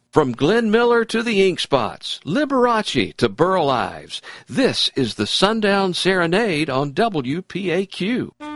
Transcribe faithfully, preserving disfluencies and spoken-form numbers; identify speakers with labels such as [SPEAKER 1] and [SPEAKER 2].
[SPEAKER 1] From Glenn Miller to the Ink Spots, Liberace to Burl Ives, this is the Sundown Serenade on W P A Q.